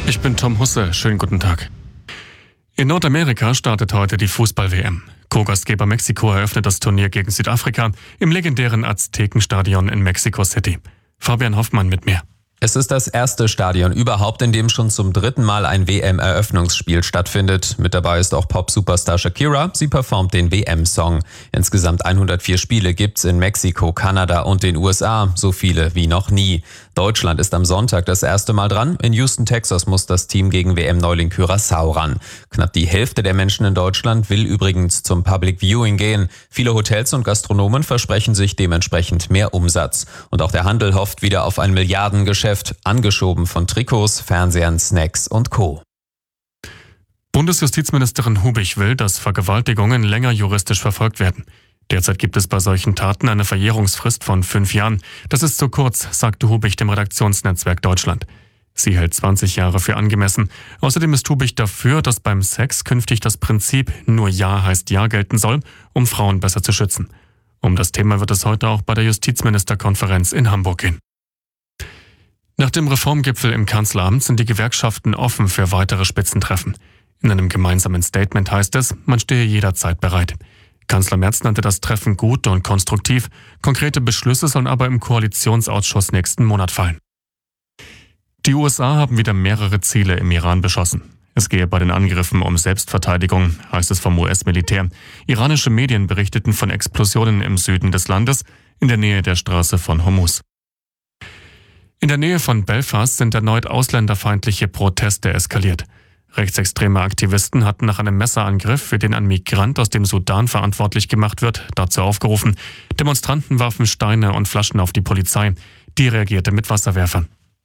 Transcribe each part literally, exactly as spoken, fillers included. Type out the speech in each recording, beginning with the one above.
Ich bin Tom Husse, schönen guten Tag. In Nordamerika startet heute die Fußball-W M. Co-Gastgeber Mexiko eröffnet das Turnier gegen Südafrika im legendären Aztekenstadion in Mexico City. Fabian Hoffmann mit mir. Es ist das erste Stadion überhaupt, in dem schon zum dritten Mal ein W M-Eröffnungsspiel stattfindet. Mit dabei ist auch Pop-Superstar Shakira. Sie performt den W M-Song. Insgesamt hundertvier Spiele gibt's in Mexiko, Kanada und den U S A. So viele wie noch nie. Deutschland ist am Sonntag das erste Mal dran. In Houston, Texas muss das Team gegen W M-Neuling Curaçao ran. Knapp die Hälfte der Menschen in Deutschland will übrigens zum Public Viewing gehen. Viele Hotels und Gastronomen versprechen sich dementsprechend mehr Umsatz. Und auch der Handel hofft wieder auf ein Milliardengeschäft. Angeschoben von Trikots, Fernsehern, Snacks und Co. Bundesjustizministerin Hubich will, dass Vergewaltigungen länger juristisch verfolgt werden. Derzeit gibt es bei solchen Taten eine Verjährungsfrist von fünf Jahren. Das ist zu kurz, sagte Hubich dem Redaktionsnetzwerk Deutschland. Sie hält zwanzig Jahre für angemessen. Außerdem ist Hubich dafür, dass beim Sex künftig das Prinzip nur Ja heißt Ja gelten soll, um Frauen besser zu schützen. Um das Thema wird es heute auch bei der Justizministerkonferenz in Hamburg gehen. Nach dem Reformgipfel im Kanzleramt sind die Gewerkschaften offen für weitere Spitzentreffen. In einem gemeinsamen Statement heißt es, man stehe jederzeit bereit. Kanzler Merz nannte das Treffen gut und konstruktiv. Konkrete Beschlüsse sollen aber im Koalitionsausschuss nächsten Monat fallen. Die U S A haben wieder mehrere Ziele im Iran beschossen. Es gehe bei den Angriffen um Selbstverteidigung, heißt es vom U S-Militär. Iranische Medien berichteten von Explosionen im Süden des Landes, in der Nähe der Straße von Hormuz. In der Nähe von Belfast sind erneut ausländerfeindliche Proteste eskaliert. Rechtsextreme Aktivisten hatten nach einem Messerangriff, für den ein Migrant aus dem Sudan verantwortlich gemacht wird, dazu aufgerufen. Demonstranten warfen Steine und Flaschen auf die Polizei. Die reagierte mit Wasserwerfern.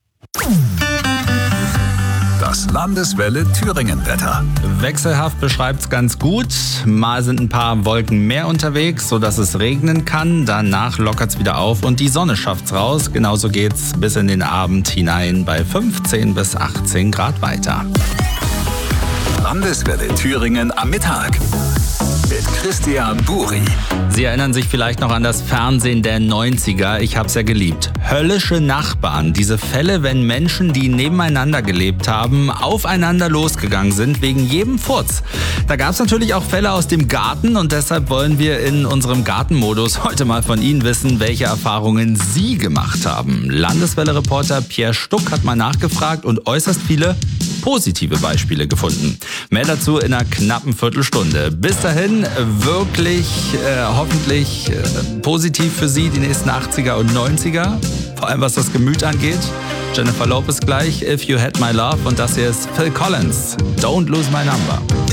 Das Landeswelle Thüringen-Wetter. Wechselhaft beschreibt's ganz gut. Mal sind ein paar Wolken mehr unterwegs, sodass es regnen kann. Danach lockert's wieder auf und die Sonne schafft's raus. Genauso geht's bis in den Abend hinein bei fünfzehn bis achtzehn Grad weiter. Landeswelle Thüringen am Mittag. Mit Christian Buri. Sie erinnern sich vielleicht noch an das Fernsehen der neunziger. Ich hab's ja geliebt. Höllische Nachbarn. Diese Fälle, wenn Menschen, die nebeneinander gelebt haben, aufeinander losgegangen sind wegen jedem Furz. Da gab's natürlich auch Fälle aus dem Garten und deshalb wollen wir in unserem Gartenmodus heute mal von Ihnen wissen, welche Erfahrungen Sie gemacht haben. Landeswelle-Reporter Pierre Stuck hat mal nachgefragt und äußerst viele positive Beispiele gefunden. Mehr dazu in einer knappen Viertelstunde. Bis dahin wirklich, äh, hoffentlich äh, positiv für Sie die nächsten achtziger und neunziger. Vor allem was das Gemüt angeht. Jennifer Lopez gleich, If You Had My Love. Und das hier ist Phil Collins, Don't Lose My Number.